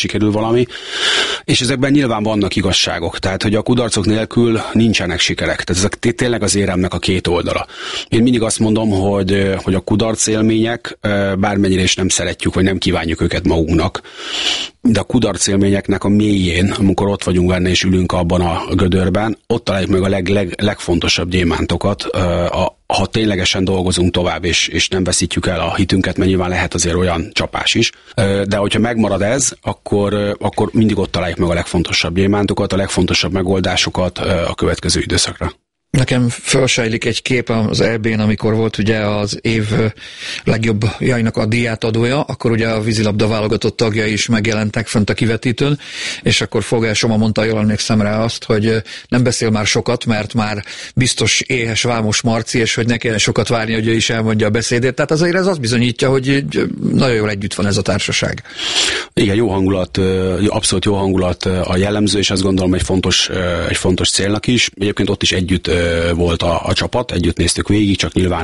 sikerül valami, és ezekben nyilván vannak igazságok, tehát hogy a kudarcok nélkül nincsenek sikerek, tehát ez tényleg az éremnek a két oldala. Én mindig azt mondom, hogy a kudarc élmények, bármennyire is nem szeretjük, vagy nem kívánjuk őket magunknak, de a kudarc élményeknek a mélyén, amikor ott vagyunk benne és ülünk abban a gödörben, ott találjuk meg a legfontosabb gyémántokat, ha ténylegesen dolgozunk tovább, és nem veszítjük el a hitünket, mert nyilván lehet azért olyan csapás is. De hogyha megmarad ez, akkor mindig ott találjuk meg a legfontosabb gyémántokat, a legfontosabb megoldásokat a következő időszakra. Nekem felsejlik egy kép az EB-n, amikor volt ugye az év legjobbjainak a díját adója, akkor ugye a vízilabda válogatott tagjai is megjelentek fönt a kivetítőn, és akkor Fogel Soma mondta, jól emlékszem rá azt, hogy nem beszél már sokat, mert már biztos éhes Vámos Marci, és hogy ne kellene sokat várni, hogy ő is elmondja a beszédét. Tehát azért ez azt bizonyítja, hogy nagyon jól együtt van ez a társaság. Igen, jó hangulat, abszolút jó hangulat a jellemző, és azt gondolom egy fontos célnak is. Egyébként ott is együtt volt a csapat, együtt néztük végig, csak nyilván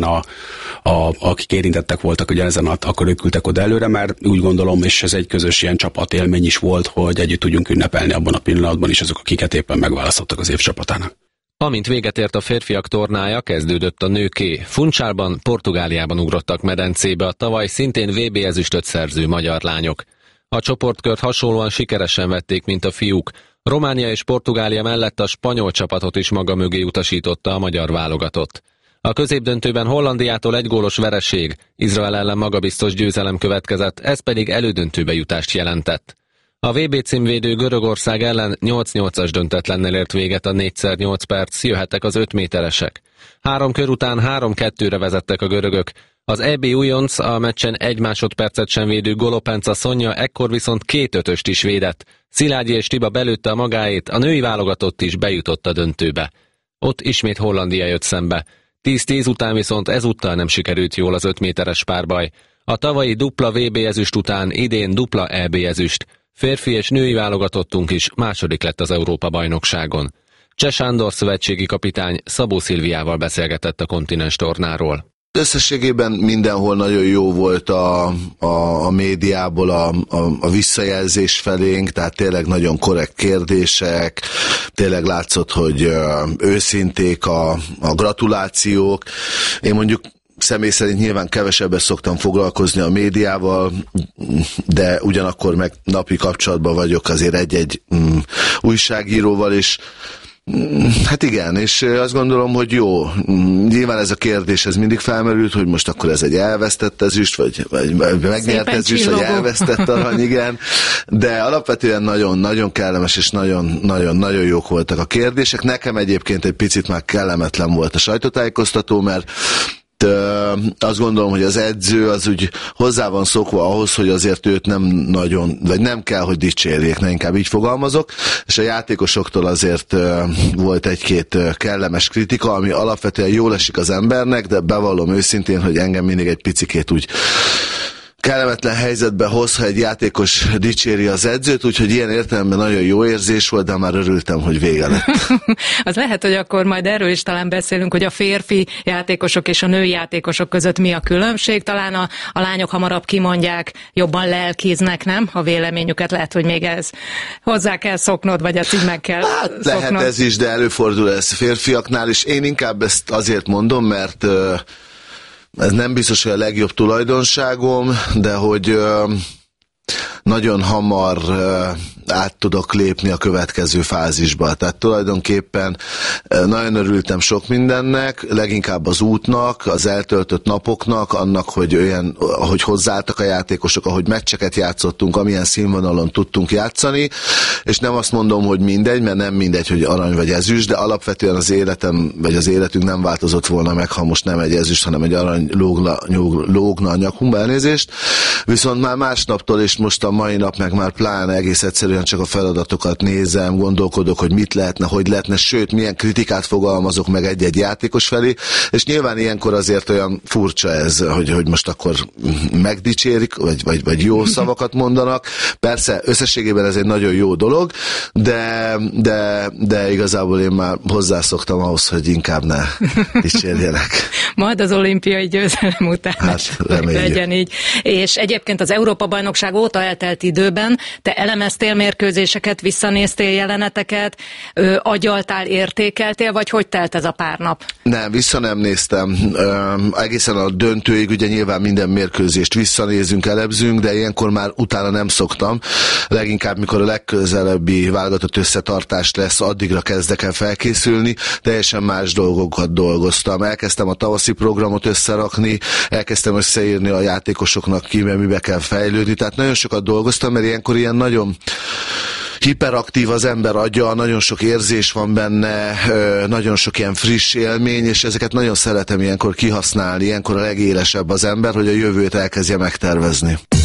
akik érintettek voltak ugye ezen, akkor ők ültek oda előre, mert úgy gondolom, és ez egy közös ilyen csapatélmény is volt, hogy együtt tudjunk ünnepelni abban a pillanatban is azok, akiket éppen megválasztottak az év csapatának. Amint véget ért a férfiak tornája, kezdődött a nőké. Funchálban, Portugáliában ugrottak medencébe a tavaly szintén VB ezüstöt szerző magyar lányok. A csoportkört hasonlóan sikeresen vették, mint a fiúk. Románia és Portugália mellett a spanyol csapatot is maga mögé utasította a magyar válogatott. A középdöntőben Hollandiától egy gólos vereség, Izrael ellen magabiztos győzelem következett, ez pedig elődöntőbe jutást jelentett. A VB címvédő Görögország ellen 8-8-as döntetlennél ért véget a 4x8 perc, jöhettek az 5 méteresek. 3 kör után 3-2-re vezettek a görögök. Az EB újonc, a meccsen 1 másodpercet sem védő Golopenca Szonya ekkor viszont 2 ötöst is védett. Szilágyi és Tiba belőtte a magáét, a női válogatott is bejutott a döntőbe. Ott ismét Hollandia jött szembe. 10-10 után viszont ezúttal nem sikerült jól az 5 méteres párbaj. A tavalyi dupla VB ezüst után idén dupla EB ezüst. Férfi és női válogatottunk is második lett az Európa-bajnokságon. Cseh Sándor szövetségi kapitány Szabó Szilviával beszélgetett a kontinens tornáról. Összességében mindenhol nagyon jó volt a médiából a visszajelzés felénk, tehát tényleg nagyon korrekt kérdések, tényleg látszott, hogy őszinték a gratulációk. Én mondjuk személy szerint nyilván kevesebbet szoktam foglalkozni a médiával, de ugyanakkor meg napi kapcsolatban vagyok azért egy-egy újságíróval is. Hát igen, és azt gondolom, hogy jó. Nyilván ez a kérdés, ez mindig felmerült, hogy most akkor ez egy elvesztett ezüst, vagy megnyert ezüst, vagy elvesztett arany, igen. De alapvetően nagyon kellemes, és nagyon jók voltak a kérdések. Nekem egyébként egy picit már kellemetlen volt a sajtótájékoztató, mert azt gondolom, hogy az edző az úgy hozzá van szokva ahhoz, hogy azért őt nem nagyon, vagy nem kell, hogy dicsérjék, ne inkább így fogalmazok, és a játékosoktól azért volt egy-két kellemes kritika, ami alapvetően jól esik az embernek, de bevallom őszintén, hogy engem mindig egy picikét úgy kellemetlen helyzetbe hoz, ha egy játékos dicséri az edzőt, úgyhogy ilyen értelemben nagyon jó érzés volt, de már örültem, hogy vége lett. Az lehet, hogy akkor majd erről is talán beszélünk, hogy a férfi játékosok és a női játékosok között mi a különbség. Talán a lányok hamarabb kimondják, jobban lelkiznek, nem? A véleményüket lehet, hogy még ez hozzá kell szoknod, vagy ezt így meg kell szoknod. Lehet ez is, de előfordul ez férfiaknál is. Én inkább ezt azért mondom, mert ez nem biztos, hogy a legjobb tulajdonságom, de hogy nagyon hamar át tudok lépni a következő fázisba. Tehát tulajdonképpen nagyon örültem sok mindennek, leginkább az útnak, az eltöltött napoknak, annak, hogy hozzáálltak a játékosok, ahogy meccseket játszottunk, amilyen színvonalon tudtunk játszani, és nem azt mondom, hogy mindegy, mert nem mindegy, hogy arany vagy ezüst, de alapvetően az életem, vagy az életünk nem változott volna meg, ha most nem egy ezüst, hanem egy arany lógna a nyakunkba, elnézést. Viszont már másnaptól, és most a mai nap meg már pláne egész egyszerűen egyszerűen csak a feladatokat nézem, gondolkodok, hogy mit lehetne, hogy lehetne, sőt, milyen kritikát fogalmazok meg egy-egy játékos felé, és nyilván ilyenkor azért olyan furcsa ez, hogy most akkor megdicsérik, vagy jó szavakat mondanak. Persze, összességében ez egy nagyon jó dolog, de igazából én már hozzászoktam ahhoz, hogy inkább ne dicsérjenek. Majd az olimpiai győzelem után legyen így. És egyébként az Európa-bajnokság óta eltelt időben te elemeztél mérkőzéseket, visszanéztél jeleneteket, agyaltál, értékeltél, vagy hogy telt ez a pár nap? Nem, vissza nem néztem. Egészen a döntőig ugye nyilván minden mérkőzést visszanézünk, elemzünk, de ilyenkor már utána nem szoktam. Leginkább, mikor a legközelebbi válogatott összetartást lesz, addigra kezdek el felkészülni, teljesen más dolgokat dolgoztam. Elkezdtem a tavaszi programot összerakni, elkezdtem összeírni a játékosoknak ki, mert mibe kell fejlődni, tehát nagyon sokat dolgoztam, mert ilyenkor ilyen nagyon hiperaktív az ember agya, nagyon sok érzés van benne, nagyon sok ilyen friss élmény, és ezeket nagyon szeretem ilyenkor kihasználni, ilyenkor a legélesebb az ember, hogy a jövőt elkezdje megtervezni.